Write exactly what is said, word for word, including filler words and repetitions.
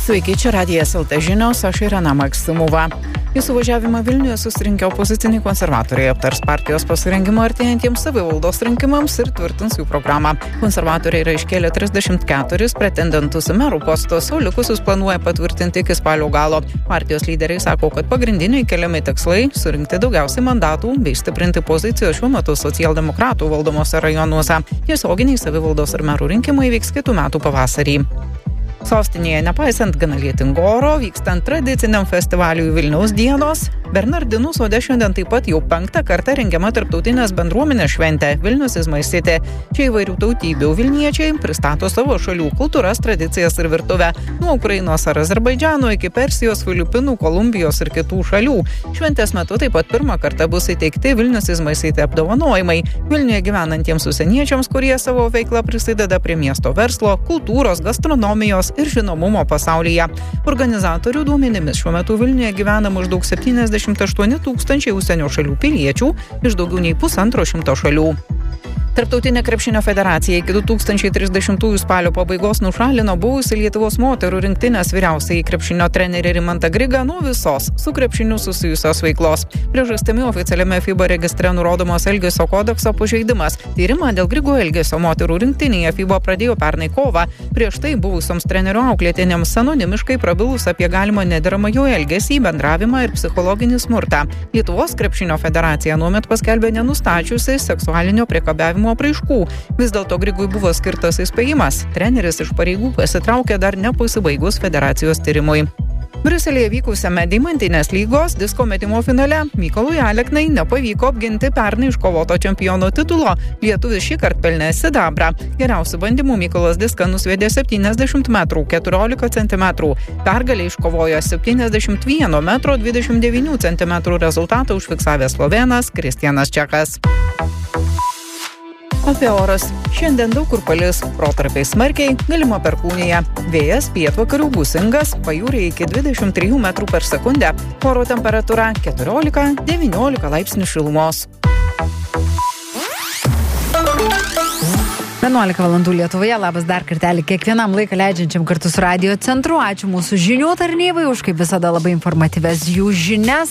Sveiki, čia Radijas L T žinios, aš Irena Maksimova. Į suvažiavimą Vilniuje susirinkę opoziciniai konservatoriai aptars partijos pasirengimą artėjantiems savivaldos rinkimams ir tvirtins jų programą. Konservatoriai yra iškėlę trisdešimt keturis pretendentus į merų postus, o likusius planuoja patvirtinti iki spalio galo. Partijos lyderiai sako, kad pagrindiniai keliami tikslai – surinkti daugiausiai mandatų bei stiprinti poziciją šiuo metu socialdemokratų valdomose rajonuose. Tiesioginiai savivaldos ir merų rinkimai vyks kitų metų pavasarį. Sostinėje, nepaisant gana lietingo oro, vykstant tradiciniam festivaliui Vilniaus dienos, Bernardinų sode šiandien taip pat jau penktą kartą rengiama tarptautinės bendruomenės šventė Vilnius is my city. Čia įvairių tautybių vilniečiai pristato savo šalių kultūras, tradicijas ir virtuvę, nuo Ukrainos ar Azerbaidžano iki Persijos, Filipinų, Kolumbijos ir kitų šalių. Šventės metu taip pat pirmą kartą bus įteikti Vilnius is my city apdovanojimai Vilniuje gyvenantiems užsieniečiams, kurie savo veiklą prisideda prie miesto verslo, kultūros, gastronomijos ir žinomumo pasaulyje. Organizatorių duomenimis šiuo metu Vilniuje gyvena maždaug septyniasdešimt aštuoni tūkstančiai užsienio šalių piliečių iš daugiau nei pusantro šimto šalių. Tarptautinė krepšinio federacija iki du tūkstančiai trisdešimtųjų spalio pabaigos nušalino buvusi Lietuvos moterų rinktinės vyriausiąjį krepšinio trenerį Rimantą Grigą nuo visos su krepšiniu susijusios veiklos. Priežastimi oficialiame FIBA registre nurodomos Elgesio kodekso pažeidimas. Tyrimą dėl Grigo elgesio moterų rinktinėje FIBA pradėjo pernai kovą. Prieš tai buvusioms trenerio auklėtinėms anonimiškai prabilus apie galimą nederamą jo elgesį, bendravimą ir psichologinį smurtą. Lietuvos krepšinio federacija nuomet paskelbė nenustačiusi seksualinio priekabiavimo apraiškų. Vis dėlto Grigui buvo skirtas įspėjimas. Treneris iš pareigų pasitraukė dar nepasibaigus federacijos tyrimui. Briuselyje vykusiame Deimantinės lygos disko metimo finale Mykolui Aleknai nepavyko apginti pernai iškovoto čempiono titulo. Lietuvis šįkart pelnė sidabrą. Geriausiu bandymu Mykolas diską nusviedė septyniasdešimt metrų keturiolika centimetrų. Pergalę iškovojo septyniasdešimt vieno metro dvidešimt devynių centimetrų rezultatą užfiksavęs slovėnas Kristianas Čekas. Apie orus. Šiandien daug kur palis, protarpiais smarkiai, galima perkūnija. Vėjas pietvakarių gūsingas, pajūryje iki dvidešimt trijų metrų per sekundę. Oro temperatūra keturiolika devyniolika laipsnių šilumos. vienuolika valandų Lietuvoje. Labas dar kartelį kiekvienam laiką leidžiančiam kartu su Radio centru. Ačiū mūsų žinių tarnybai už kaip visada labai informatyves jų žinias.